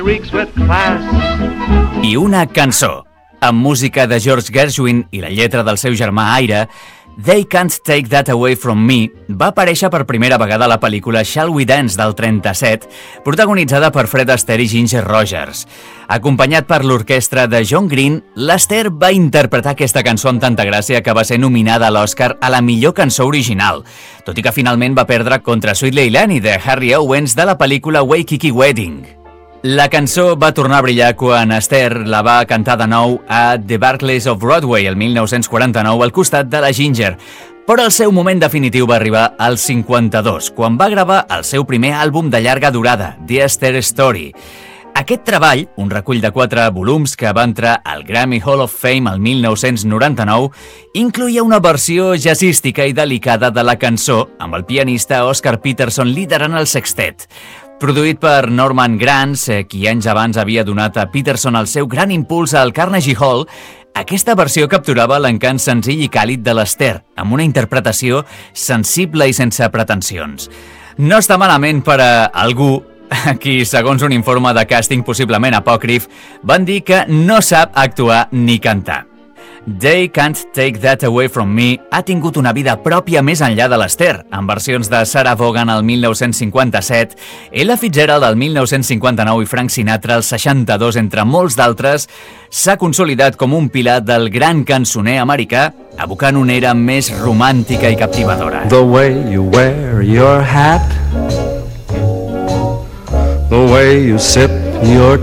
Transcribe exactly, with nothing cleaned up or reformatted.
I una cançó, amb música de George Gershwin i la lletra del seu germà Ira, They Can't Take That Away From Me va aparèixer per primera vegada a la pel·lícula Shall We Dance del trenta-set, protagonitzada per Fred Astaire i Ginger Rogers. Acompanyat per l'orquestra de John Green, l'Astaire va interpretar aquesta cançó amb tanta gràcia que va ser nominada a l'Oscar a la millor cançó original, tot i que finalment va perdre contra Sweet Leilani de Harry Owens de la pel·lícula Waikiki Wedding. La cançó va tornar a brillar quan Astaire la va cantar de nou a The Barclays of Broadway el mil nou-cents quaranta-nou al costat de la Ginger, però el seu moment definitiu va arribar al cinquanta-dos, quan va gravar el seu primer àlbum de llarga durada, The Astaire Story. Aquest treball, un recull de quatre volums que va entrar al Grammy Hall of Fame el mil nou-cents noranta-nou, incluïa una versió jazzística i delicada de la cançó, amb el pianista Oscar Peterson liderant el sextet. Produït per Norman Granz, qui anys abans havia donat a Peterson el seu gran impuls al Carnegie Hall, aquesta versió capturava l'encant senzill i càlid de l'Astaire, amb una interpretació sensible i sense pretensions. No està malament per a algú qui, segons un informe de càsting possiblement apòcrif, van dir que no sap actuar ni cantar. They Can't Take That Away From Me ha tingut una vida pròpia més enllà de l'Astaire, amb versions de Sarah Vaughan al mil nou-cents cinquanta-set, Ella Fitzgerald al mil nou-cents cinquanta-nou i Frank Sinatra al seixanta-dos, entre molts d'altres. S'ha consolidat com un pilar del gran cançoner americà, evocant una era més romàntica i captivadora. The way you wear your hat, the way you sip your